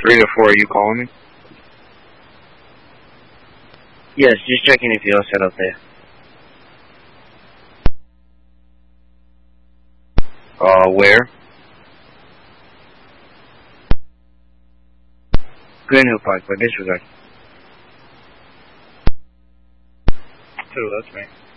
304, are you calling me? Yes, just checking if you're all set up there. Where? Green Hill Park, but disregard. That's me.